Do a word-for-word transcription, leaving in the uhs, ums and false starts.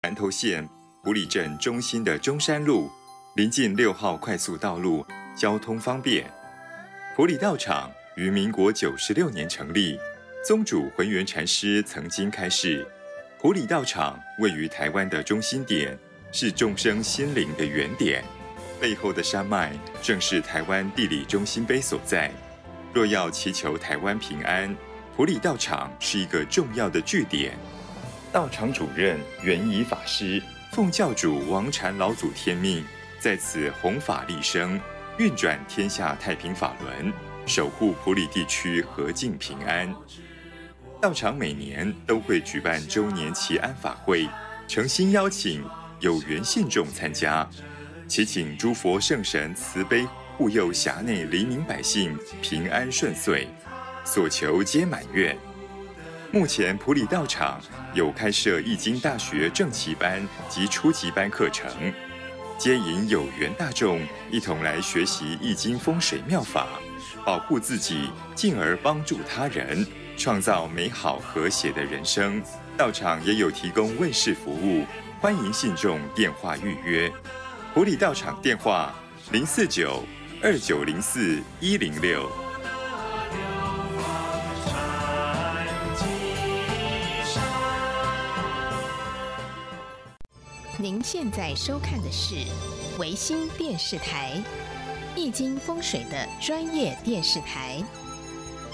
南投县埔里镇中心的中山路，临近六号快速道路，交通方便。埔里道场于民国九十六年成立，宗主浑元禅师曾经开示，埔里道场位于台湾的中心点，是众生心灵的原点。背后的山脉正是台湾地理中心碑所在。若要祈求台湾平安，埔里道场是一个重要的据点。道场主任圆仪法师奉教主王禅老祖天命，在此弘法利生，运转天下太平法轮，守护埔里地区和静平安。道场每年都会举办周年祈安法会，诚心邀请有缘信众参加，祈请诸佛圣神慈悲护佑辖内黎民百姓平安顺遂，所求皆满愿。目前埔里道场有开设易经大学正期班及初级班课程，接引有缘大众一同来学习易经风水妙法，保护自己，进而帮助他人，创造美好和谐的人生。道场也有提供问事服务，欢迎信众电话预约。埔里道场电话零四九二九零四一零六。 您现在收看的是维新电视台，易经风水的专业电视台。